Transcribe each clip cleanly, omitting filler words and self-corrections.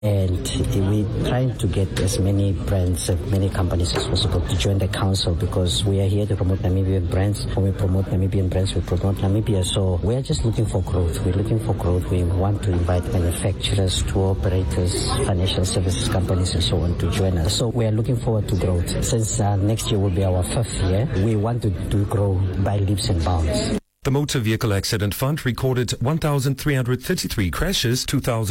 And we're trying to get as many brands, many companies as possible to join the council, because we are here to promote Namibian brands. When we promote Namibian brands, we promote Namibia. So we are just looking for growth. We're looking for growth. We want to invite manufacturers, tour operators, financial services companies, and so on to join us. So we are looking forward to growth. Since next year will be our 5th year, we want to grow by leaps and bounds. The Motor Vehicle Accident Fund recorded 1,333 crashes,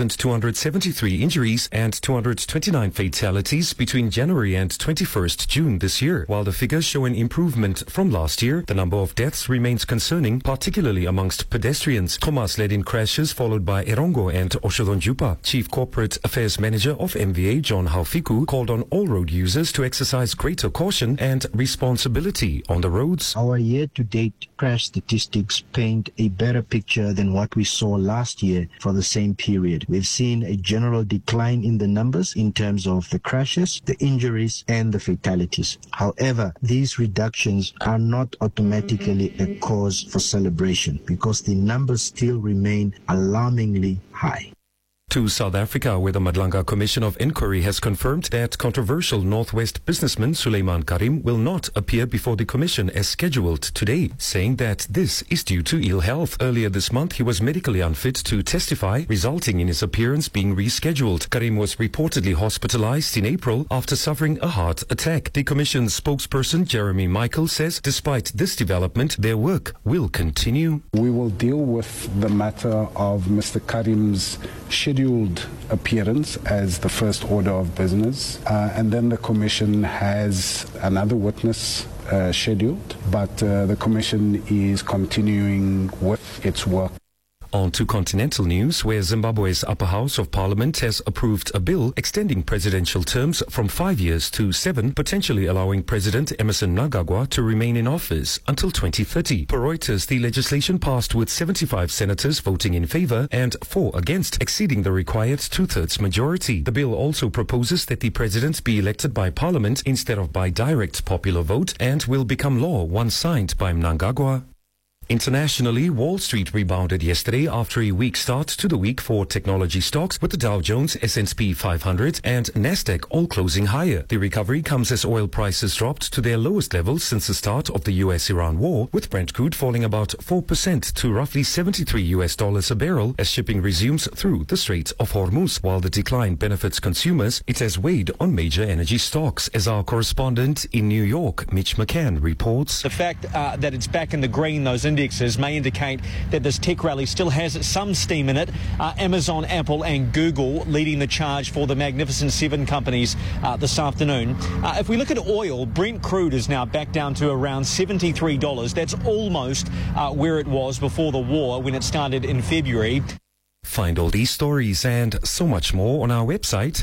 2,273 injuries and 229 fatalities between January and 21st June this year. While the figures show an improvement from last year, the number of deaths remains concerning, particularly amongst pedestrians. Thomas led in crashes, followed by Erongo and Oshodonjupa. Chief Corporate Affairs Manager of MVA, John Haufiku, called on all road users to exercise greater caution and responsibility on the roads. Our year-to-date crash statistics paint a better picture than what we saw last year for the same period. We've seen a general decline in the numbers in terms of the crashes, the injuries, and the fatalities. However, these reductions are not automatically a cause for celebration, because the numbers still remain alarmingly high. To South Africa, where the Madlanga Commission of Inquiry has confirmed that controversial Northwest businessman Suleiman Karim will not appear before the commission as scheduled today, saying that this is due to ill health. Earlier this month, he was medically unfit to testify, resulting in his appearance being rescheduled. Karim was reportedly hospitalized in April after suffering a heart attack. The commission's spokesperson, Jeremy Michael, says despite this development, their work will continue. We will deal with the matter of Mr. Karim's scheduled appearance as the first order of business, and then the commission has another witness scheduled, but the commission is continuing with its work. On to continental news, where Zimbabwe's upper house of parliament has approved a bill extending presidential terms from 5 years to 7, potentially allowing President Emmerson Mnangagwa to remain in office until 2030. Per Reuters, the legislation passed with 75 senators voting in favor and 4 against, exceeding the required two-thirds majority. The bill also proposes that the president be elected by parliament instead of by direct popular vote, and will become law once signed by Mnangagwa. Internationally, Wall Street rebounded yesterday after a weak start to the week for technology stocks, with the Dow Jones, S&P 500 and Nasdaq all closing higher. The recovery comes as oil prices dropped to their lowest levels since the start of the US-Iran war, with Brent crude falling about 4% to roughly $73 a barrel as shipping resumes through the Strait of Hormuz. While the decline benefits consumers, it has weighed on major energy stocks, as our correspondent in New York, Mitch McCann, reports. The fact that it's back in the green, those indexes may indicate that this tech rally still has some steam in it. Amazon, Apple and Google leading the charge for the Magnificent Seven companies this afternoon. If we look at oil, Brent crude is now back down to around $73. That's almost where it was before the war when it started in February. Find all these stories and so much more on our website,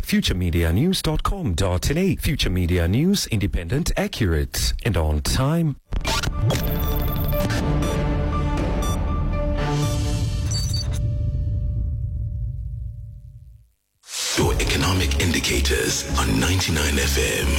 futuremedianews.com.na. Future Media News, independent, accurate and on time. Your economic indicators on 99 FM.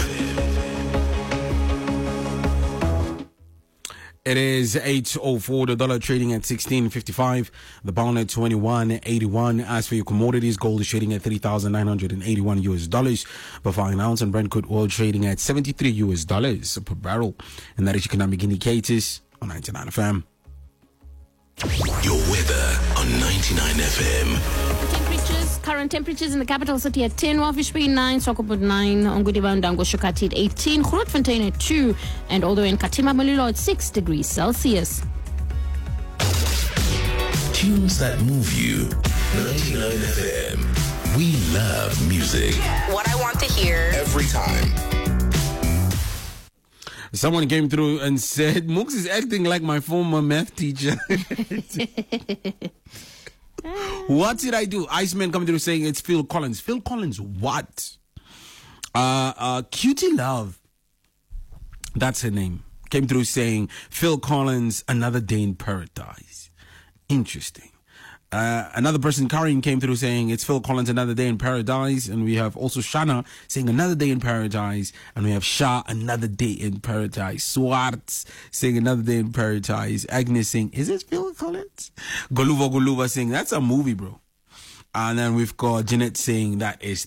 It is 8:04. The dollar trading at 16.55. The pound at 21.81. As for your commodities, gold is trading at $3,981 US per fine ounce, and Brent crude oil trading at $73 US per barrel. And that is economic indicators on 99 FM. Your weather on 99 FM. Current temperatures in the capital city at 10, Wavishpi 9, Swakopmund 9, Ongwediva and Dangoshukati at 18, Grootfontein at 2, and all the way in Katima Mulilo at 6 degrees Celsius. Tunes that move you. 99 FM. We love music. What I want to hear. Every time. Someone came through and said, Mooks is acting like my former math teacher. What did I do? Iceman coming through saying it's Phil Collins. Phil Collins, what? Cutie Love, that's her name, came through saying Phil Collins, Another Day in Paradise. Interesting. Another person, Karin, came through saying it's Phil Collins, Another Day in Paradise. And we have also Shana saying Another Day in Paradise. And we have Shah, Another Day in Paradise. Swartz saying Another Day in Paradise. Agnes saying, is it Phil Collins? Goluva saying, that's a movie, bro. And then we've got Jeanette saying that is